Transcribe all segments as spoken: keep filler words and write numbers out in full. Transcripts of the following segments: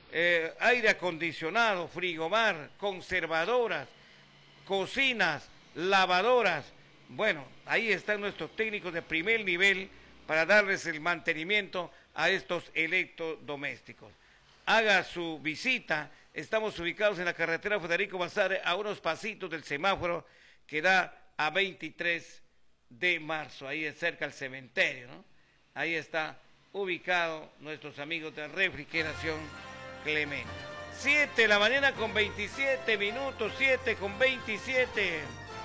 eh, aire acondicionado, frigobar, conservadoras, cocinas, lavadoras. Bueno, ahí están nuestros técnicos de primer nivel para darles el mantenimiento a estos electrodomésticos. Haga su visita. Estamos ubicados en la carretera Federico Basadre, a unos pasitos del semáforo que da a veintitrés de marzo, ahí es cerca al cementerio, ¿no? Ahí está ubicado nuestros amigos de Refrigeración Clemente. siete de la mañana con veintisiete minutos, siete con veintisiete.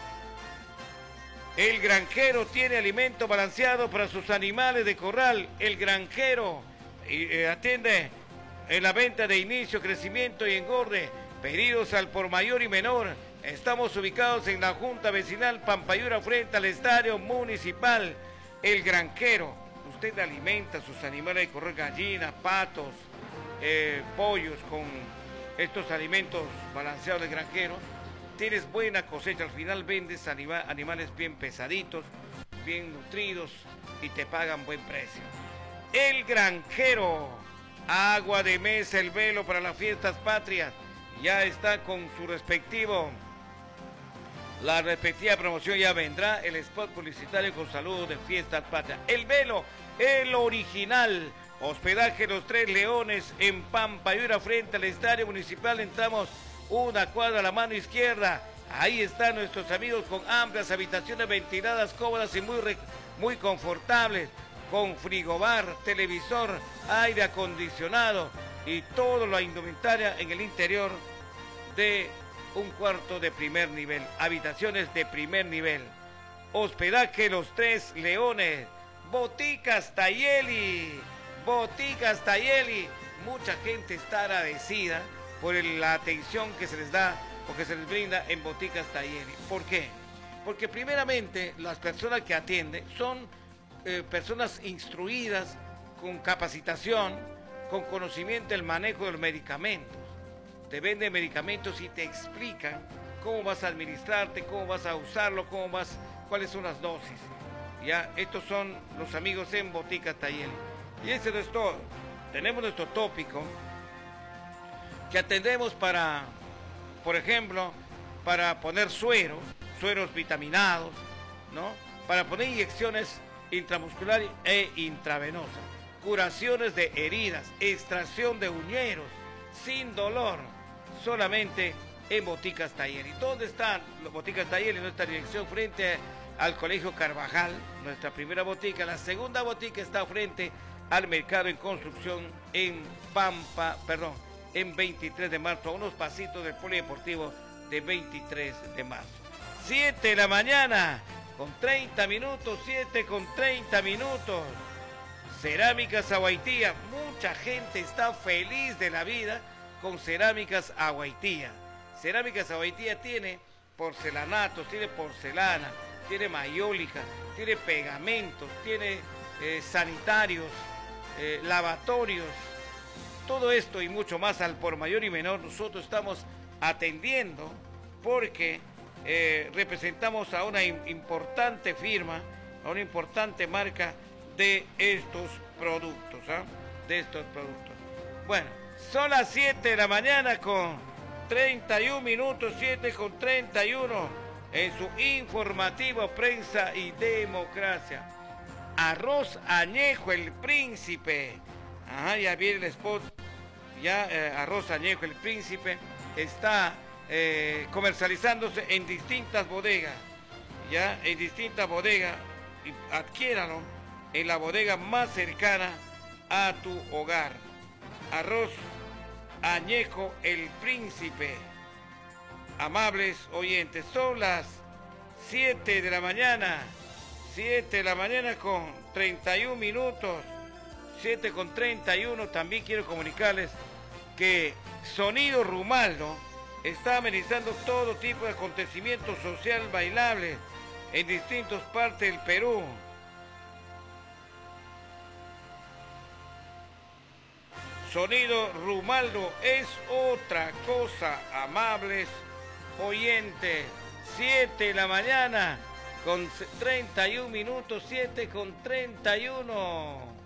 El granjero tiene alimento balanceado para sus animales de corral. El granjero eh, atiende en la venta de inicio, crecimiento y engorde. Pedidos al por mayor y menor. Estamos ubicados en la Junta Vecinal Pampayura frente al Estadio Municipal. El granjero. Usted alimenta a sus animales de corral, gallinas, patos, eh, pollos con estos alimentos balanceados del granjero. Tienes buena cosecha, al final vendes anima, animales bien pesaditos, bien nutridos y te pagan buen precio. El granjero, agua de mesa, el velo para las fiestas patrias, ya está con su respectivo, la respectiva promoción ya vendrá, el spot publicitario con saludos de fiestas patrias. El velo, el original, hospedaje Los Tres Leones en Pampayura frente al Estadio Municipal, entramos una cuadra a la mano izquierda. Ahí están nuestros amigos con amplias habitaciones ventiladas, cómodas y muy, muy confortables, con frigobar, televisor, aire acondicionado y toda la indumentaria en el interior de un cuarto de primer nivel, habitaciones de primer nivel. Hospedaje Los Tres Leones, Boticas Tayeli, Boticas Tayeli. Mucha gente está agradecida por el, la atención que se les da o que se les brinda en Boticas Tayeli. ¿Por qué? Porque primeramente las personas que atienden son eh, personas instruidas, con capacitación, con conocimiento del manejo de los medicamentos. Te venden medicamentos y te explican cómo vas a administrarte, cómo vas a usarlo, cómo vas, cuáles son las dosis. Ya, estos son los amigos en Boticas Tayeli. Y ese no es todo. Tenemos nuestro tópico que atendemos para, por ejemplo, para poner sueros, sueros vitaminados, ¿no? Para poner inyecciones intramusculares e intravenosas, curaciones de heridas, extracción de uñeros, sin dolor, solamente en Boticas Tayeli. ¿Dónde están las Boticas Tayeli? En nuestra dirección frente al Colegio Carvajal, nuestra primera botica. La segunda botica está frente al Mercado en Construcción en Pampa, perdón, en veintitrés de marzo, a unos pasitos del Polideportivo de veintitrés de marzo. siete de la mañana con treinta minutos, siete con treinta minutos. Cerámicas Aguaitía, mucha gente está feliz de la vida con Cerámicas Aguaitía. Cerámicas Aguaitía tiene porcelanatos, tiene porcelana, tiene mayólica, tiene pegamentos, tiene eh, sanitarios, eh, lavatorios, todo esto y mucho más al por mayor y menor. Nosotros estamos atendiendo porque eh, representamos a una importante firma, a una importante marca de estos productos, ¿ah? De estos productos. Bueno, son las siete de la mañana con treinta y un minutos, siete con treinta y uno, en su informativo Prensa y Democracia. Arroz añejo El Príncipe. Ajá, ya viene el spot. Ya eh, arroz añejo El Príncipe está eh, comercializándose en distintas bodegas. Ya en distintas bodegas. Adquiéralo en la bodega más cercana a tu hogar. Arroz añejo El Príncipe. Amables oyentes, son las siete de la mañana, siete de la mañana con treinta y un minutos, siete con treinta y uno. También quiero comunicarles que Sonido Rumaldo está amenizando todo tipo de acontecimientos social bailables en distintas partes del Perú. Sonido Rumaldo es otra cosa, amables oyentes. siete de la mañana con treinta y un minutos, siete con treinta y uno.